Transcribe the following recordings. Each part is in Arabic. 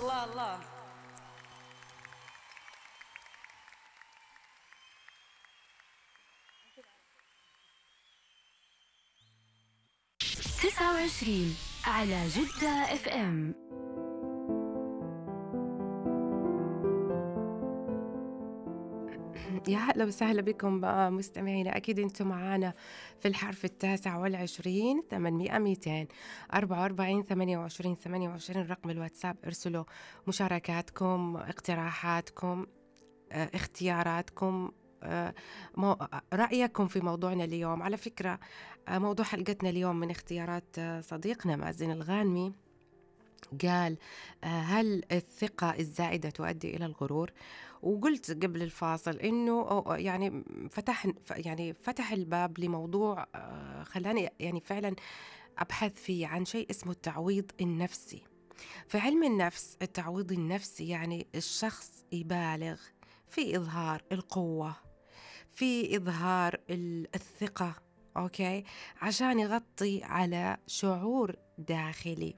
الله الله. 29 على جدة اف ام. يا هلا وسهلا بكم مستمعينا. أكيد أنتم معانا في الحرف 29 800 200 44 28 28 رقم الواتساب. ارسلوا مشاركاتكم، اقتراحاتكم، اختياراتكم، رأيكم في موضوعنا اليوم. على فكرة موضوع حلقتنا اليوم من اختيارات صديقنا مازن الغانمي. قال هل الثقة الزائدة تؤدي إلى الغرور؟ وقلت قبل الفاصل إنه يعني فتح الباب لموضوع خلاني يعني فعلا أبحث فيه عن شيء اسمه التعويض النفسي. في علم النفس التعويض النفسي يعني الشخص يبالغ في إظهار القوة، في إظهار الثقة، أوكي، عشان يغطي على شعور داخلي.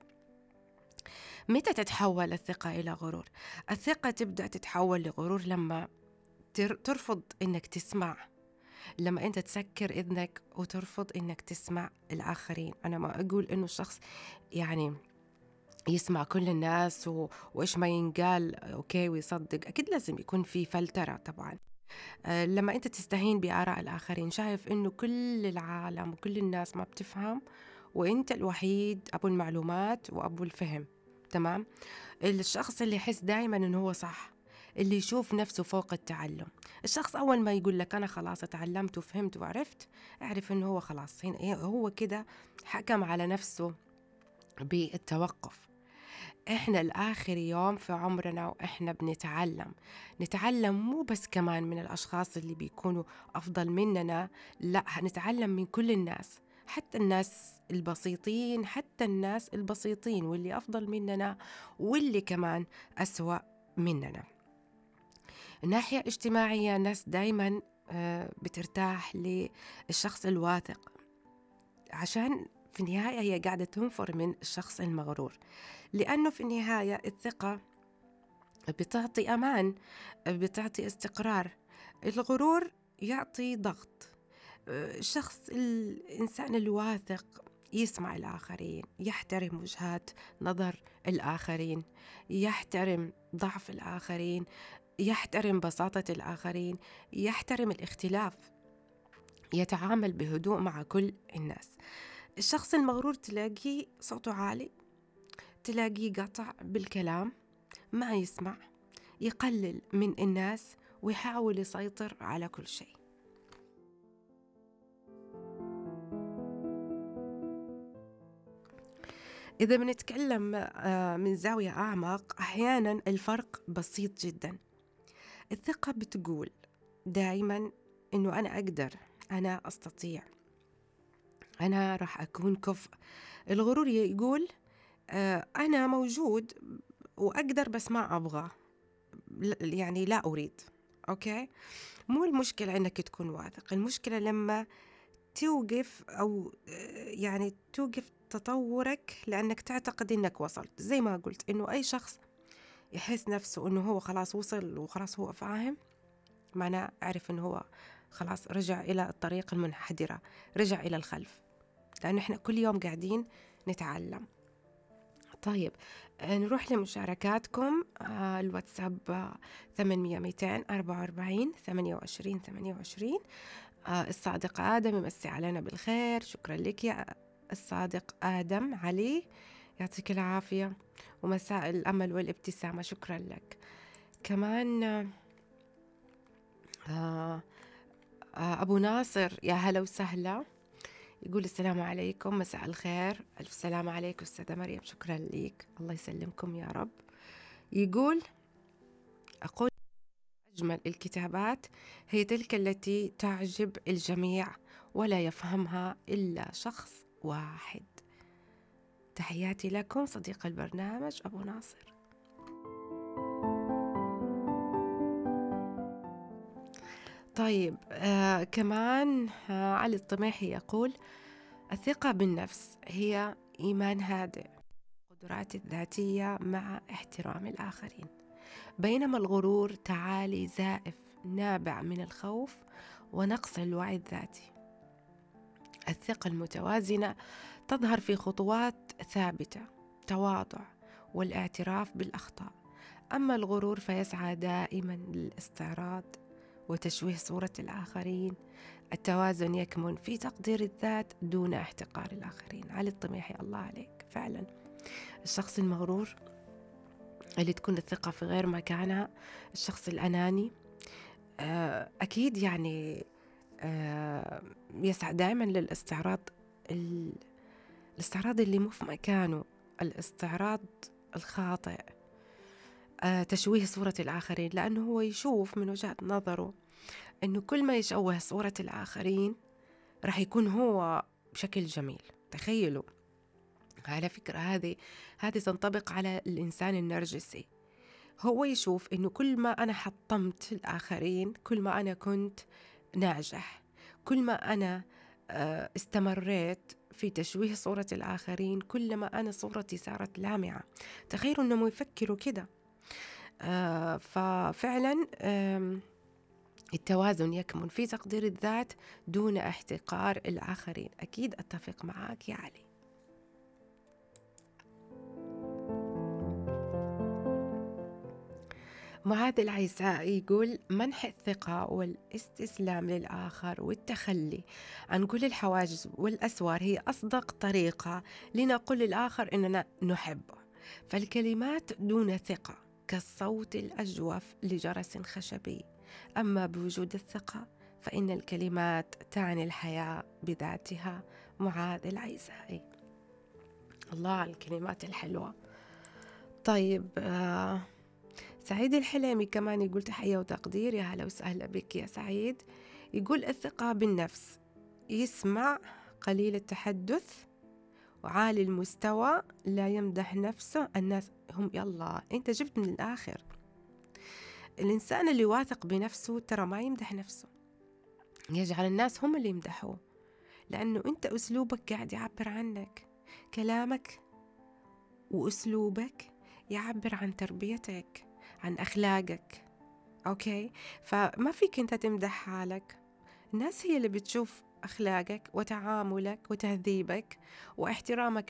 متى تتحول الثقة إلى غرور؟ الثقة تبدأ تتحول لغرور لما ترفض إنك تسمع، لما أنت تسكر إذنك وترفض إنك تسمع الآخرين. أنا ما أقول إنه الشخص يعني يسمع كل الناس وإيش ما ينقال أوكي ويصدق، أكيد لازم يكون في فلترة طبعا. لما أنت تستهين بآراء الآخرين، شايف إنه كل العالم وكل الناس ما بتفهم وإنت الوحيد أبو المعلومات وأبو الفهم، تمام؟ الشخص اللي يحس دايما إنه هو صح، اللي يشوف نفسه فوق التعلم. الشخص أول ما يقول لك أنا خلاص اتعلمت وفهمت وعرفت، اعرف إنه هو خلاص هو كده حكم على نفسه بالتوقف. إحنا الآخر يوم في عمرنا وإحنا نتعلم مو بس كمان من الأشخاص اللي بيكونوا أفضل مننا، لا، نتعلم من كل الناس، حتى الناس البسيطين، حتى الناس البسيطين واللي أفضل مننا واللي كمان أسوأ مننا. الناحية الاجتماعية الناس دايما بترتاح للشخص الواثق، عشان في النهاية هي قاعدة تنفر من الشخص المغرور، لأنه في النهاية الثقة بتعطي أمان، بتعطي استقرار. الغرور يعطي ضغط. الإنسان الواثق يسمع الآخرين، يحترم وجهات نظر الآخرين، يحترم ضعف الآخرين، يحترم بساطة الآخرين، يحترم الاختلاف، يتعامل بهدوء مع كل الناس. الشخص المغرور تلاقيه صوته عالي، تلاقيه قطع بالكلام، ما يسمع، يقلل من الناس ويحاول يسيطر على كل شيء. إذا بنتكلم من زاوية أعمق، أحيانا الفرق بسيط جدا. الثقة بتقول دائما إنه أنا أقدر، أنا أستطيع، أنا راح أكون كفء. الغرور يقول أنا موجود وأقدر بس ما أبغى، يعني لا أريد. أوكي، مو المشكلة أنك تكون واثق، المشكلة لما توقف أو يعني توقف تطورك لأنك تعتقد أنك وصلت. زي ما قلت أنه أي شخص يحس نفسه أنه هو خلاص وصل وخلاص هو فاهم، معناه أعرف أنه هو خلاص رجع إلى الطريق المنحدرة، رجع إلى الخلف، لأنه إحنا كل يوم قاعدين نتعلم. طيب نروح لمشاركاتكم. الواتساب 800 200 44 28 28. الصادق آدم يمسي علينا بالخير. شكرا لك يا الصادق آدم علي، يعطيك العافية ومساء الأمل والابتسامة. شكرا لك كمان. أبو ناصر يا هلا وسهلا، يقول السلام عليكم، مساء الخير. ألف سلام عليك أستاذة مريم. شكرا لك، الله يسلمكم يا رب. يقول أقول أجمل الكتابات هي تلك التي تعجب الجميع ولا يفهمها إلا شخص واحد. تحياتي لكم صديق البرنامج أبو ناصر. طيب كمان علي الطميحي يقول الثقة بالنفس هي إيمان هادئ، القدرات الذاتية مع احترام الآخرين، بينما الغرور تعالي زائف نابع من الخوف ونقص الوعي الذاتي. الثقة المتوازنة تظهر في خطوات ثابتة، تواضع والاعتراف بالأخطاء، أما الغرور فيسعى دائما للاستعراض وتشويه صورة الآخرين. التوازن يكمن في تقدير الذات دون احتقار الآخرين. علي الطميحي، الله عليك فعلا. الشخص المغرور اللي تكون الثقة في غير مكانها، الشخص الأناني أكيد يعني يسعى دائما للاستعراض، الاستعراض اللي مو في مكانه، الاستعراض الخاطئ، تشويه صورة الآخرين، لأنه هو يشوف من وجهة نظره أنه كل ما يشوه صورة الآخرين راح يكون هو بشكل جميل. تخيلوا، على فكرة هذه تنطبق على الإنسان النرجسي. هو يشوف أنه كل ما أنا حطمت الآخرين كل ما أنا كنت ناجح، كل ما أنا استمريت في تشويه صورة الآخرين كلما أنا صورتي صارت لامعة. تخيلوا أنهم يفكروا كده. ففعلا التوازن يكمن في تقدير الذات دون احتقار الآخرين. أكيد أتفق معك يا علي. معاذ العيساء يقول: منح الثقة والاستسلام للآخر والتخلي عن كل الحواجز والأسوار هي أصدق طريقة لنقول للآخر إننا نحبه. فالكلمات دون ثقة كالصوت الأجوف لجرس خشبي، أما بوجود الثقة فإن الكلمات تعني الحياة بذاتها. معاذ العيسائي. الله على الكلمات الحلوة. طيب سعيد الحليمي كمان يقول: تحية وتقدير، يا هلا وسهلا بك يا سعيد. يقول: الثقة بالنفس، يسمع قليل التحدث وعالي المستوى، لا يمدح نفسه، الناس هم. يلا انت جبت من الآخر. الإنسان اللي واثق بنفسه ترى ما يمدح نفسه، يجعل الناس هم اللي يمدحوه، لأنه أنت أسلوبك قاعد يعبر عنك، كلامك وأسلوبك يعبر عن تربيتك، عن أخلاقك. أوكي، فما فيك أنت تمدح حالك، الناس هي اللي بتشوف أخلاقك وتعاملك وتهذيبك واحترامك